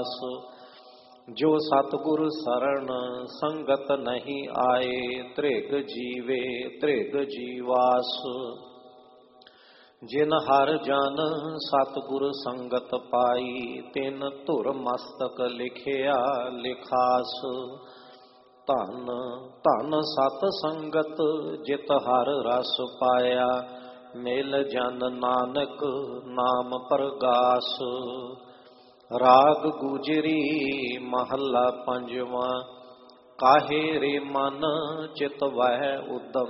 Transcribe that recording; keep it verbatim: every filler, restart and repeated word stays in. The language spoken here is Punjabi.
ਜੋ ਸਤਿਗੁਰ ਸਰਣ ਸੰਗਤ ਨਹੀਂ ਆਏ, ਤ੍ਰਿਗ ਜੀਵੇ ਤ੍ਰਿਗ ਜੀਵਾਸ। ਜਿਨ ਹਰ ਜਨ ਸਤਿਗੁਰ ਸੰਗਤ ਪਾਈ, ਤਿਨ ਧੁਰ ਮਸਤਕ ਲਿਖਿਆ ਲਿਖਾਸ। ਧਨ ਧਨ ਸਤ ਸੰਗਤ ਜਿਤ ਹਰ ਰਸ ਪਾਇਆ, ਮਿਲ ਜਨ ਨਾਨਕ ਨਾਮ ਪ੍ਰਗਾਸ। ਰਾਗ ਗੁਜਰੀ ਮਹੱਲਾ ਪੰਜਵਾਂ। ਕਾਹੇ ਰੇ ਮਨ ਚਿਤ ਵਹਿ ਉਦਮ,